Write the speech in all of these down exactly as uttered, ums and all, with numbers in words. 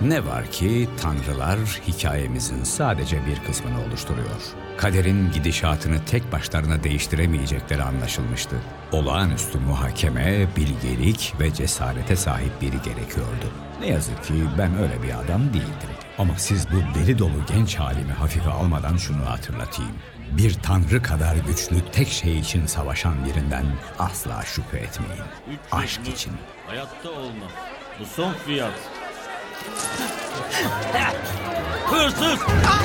Ne var ki tanrılar hikayemizin sadece bir kısmını oluşturuyor. Kaderin gidişatını tek başlarına değiştiremeyecekleri anlaşılmıştı. Olağanüstü muhakeme, bilgelik ve cesarete sahip biri gerekiyordu. Ne yazık ki ben öyle bir adam değildim. Ama siz bu deli dolu genç halimi hafife almadan şunu hatırlatayım. Bir tanrı kadar güçlü tek şey için savaşan birinden asla şüphe etmeyin. Aşk için. Hayatta olmaz. Bu son fiyat. Hırsız!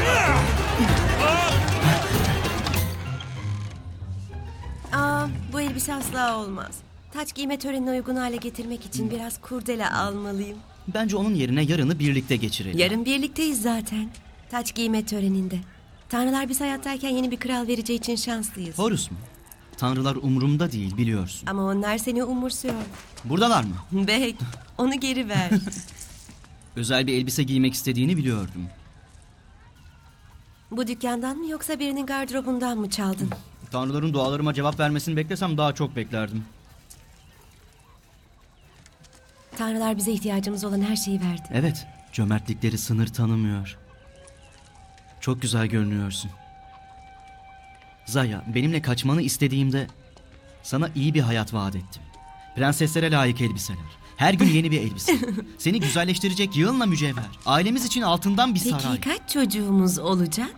Aa, bu elbise asla olmaz. Taç giyme törenine uygun hale getirmek için biraz kurdele almalıyım. Bence onun yerine yarını birlikte geçirelim. Yarın birlikteyiz zaten. Taç giyme töreninde. Tanrılar biz hayattayken yeni bir kral vereceği için şanslıyız. Horus mu? Tanrılar umurumda değil, biliyorsun. Ama onlar seni umursuyor. Buradalar mı? Bek, onu geri ver. Özel bir elbise giymek istediğini biliyordum. Bu dükkandan mı yoksa birinin gardırobundan mı çaldın? Tanrıların dualarıma cevap vermesini beklesem daha çok beklerdim. Tanrılar bize ihtiyacımız olan her şeyi verdi. Evet, cömertlikleri sınır tanımıyor. Çok güzel görünüyorsun. Zaya, benimle kaçmanı istediğimde sana iyi bir hayat vaat ettim. Prenseslere layık elbiseler. Her gün yeni bir elbise. Seni güzelleştirecek yığınla mücevher. Ailemiz için altından bir saray. Peki kaç çocuğumuz olacak?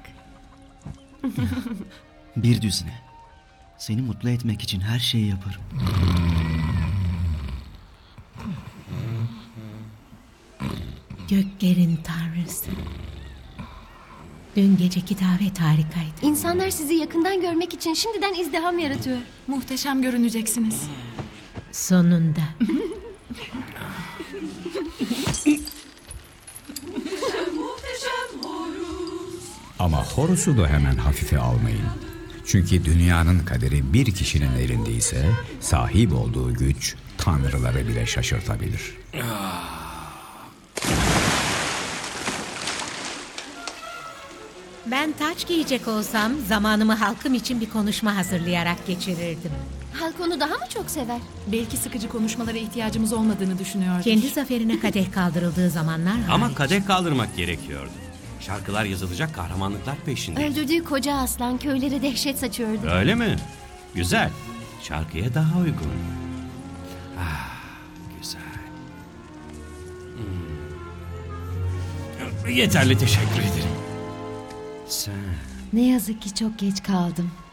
Bir düzine. Seni mutlu etmek için her şeyi yaparım. Göklerin tanrısı. Dün geceki davet harikaydı. İnsanlar sizi yakından görmek için şimdiden izdiham yaratıyor. Muhteşem görüneceksiniz. Sonunda. Ama Horus'u da hemen hafife almayın. Çünkü dünyanın kaderi bir kişinin elindeyse sahip olduğu güç tanrıları bile şaşırtabilir. Ben taç giyecek olsam zamanımı halkım için bir konuşma hazırlayarak geçirirdim. Halk onu daha mı çok sever? Belki sıkıcı konuşmalara ihtiyacımız olmadığını düşünüyordur. Kendi zaferine kadeh kaldırıldığı zamanlar Ama hariç. kadeh kaldırmak gerekiyordu. Şarkılar yazılacak, kahramanlıklar peşinde. Öldürdüğü koca aslan köylere dehşet saçıyordu. Öyle mi? Güzel. Şarkıya daha uygun. Ah, güzel. Hmm. Yeterli, teşekkür ederim. Sen... Ne yazık ki çok geç kaldım.